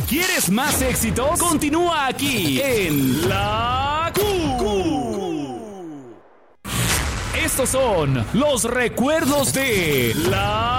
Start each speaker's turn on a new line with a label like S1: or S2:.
S1: ¿Quieres más éxitos? Continúa aquí en La Q. Estos son los recuerdos de La